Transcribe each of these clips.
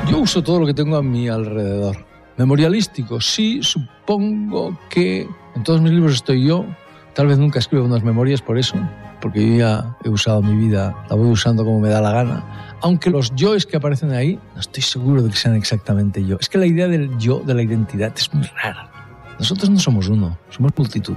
Yo uso todo lo que tengo a mi alrededor. Memorialístico, sí, supongo que en todos mis libros estoy yo. Tal vez nunca escribo unas memorias por eso, porque yo ya he usado mi vida, la voy usando como me da la gana. Aunque los yoes que aparecen ahí, no estoy seguro de que sean exactamente yo. Es que la idea del yo, de la identidad, es muy rara. Nosotros no somos uno, somos multitud.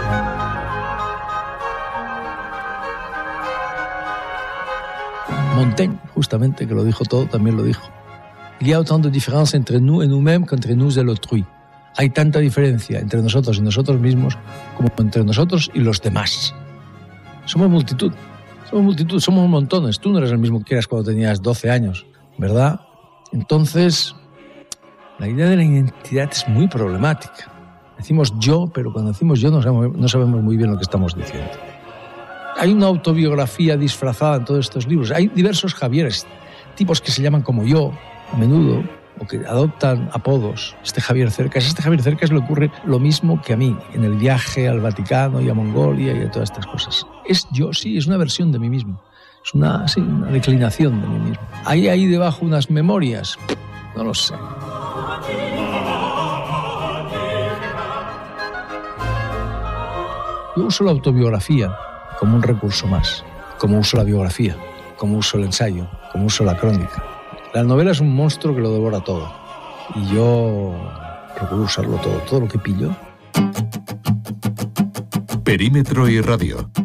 Montaigne, justamente, que lo dijo todo, también lo dijo. Il y a autant de différence entre nous et nous-mêmes qu'entre nous et l'autrui. Hay tanta diferencia entre nosotros y nosotros mismos como entre nosotros y los demás. Somos multitud, somos montones. Tú no eres el mismo que eras cuando tenías 12 años, ¿verdad? Entonces, la idea de la identidad es muy problemática. Decimos yo, pero cuando decimos yo no sabemos muy bien lo que estamos diciendo. Hay una autobiografía disfrazada en todos estos libros. Hay diversos Javieres, tipos que se llaman como yo, a menudo, o que adoptan apodos. Este Javier Cercas le ocurre lo mismo que a mí, en el viaje al Vaticano y a Mongolia y a todas estas cosas. Es yo, sí, es una versión de mí mismo. Es una declinación de mí mismo. ¿Hay ahí debajo unas memorias? No lo sé. Yo uso la autobiografía como un recurso más, como uso la biografía, como uso el ensayo, como uso la crónica. La novela es un monstruo que lo devora todo. Y yo procuro usarlo todo lo que pillo. Perímetro y Radio.